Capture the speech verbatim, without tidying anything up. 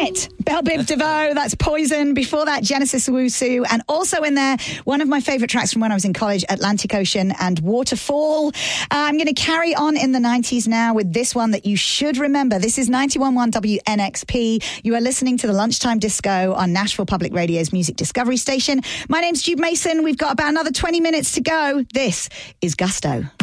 it. Belle Biv DeVoe, that's Poison. Before that, Genesis Owusu. And also in there, one of my favourite tracks from when I was in college, Atlantic Ocean and Waterfall. Uh, I'm going to carry on in the nineties now with this one that you should remember. This is ninety-one point one W N X P. You are listening to the Lunchtime Disco on Nashville Public Radio's Music Discovery Station. My name's Jude Mason. We've got about another twenty minutes to go. This is Gusto.